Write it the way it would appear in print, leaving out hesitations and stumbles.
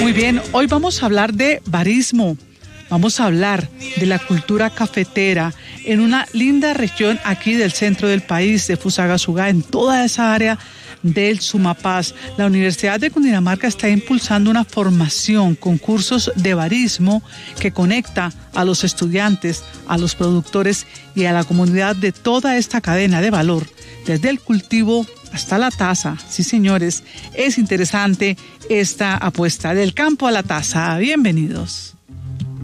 Muy bien, hoy vamos a hablar de barismo. Vamos a hablar de la cultura cafetera en una linda región aquí del centro del país, de Fusagasugá, en toda esa área del Sumapaz. La Universidad de Cundinamarca está impulsando una formación con cursos de barismo que conecta a los estudiantes, a los productores y a la comunidad de toda esta cadena de valor, desde el cultivo hasta la taza. Sí, señores, es interesante esta apuesta del campo a la taza. Bienvenidos.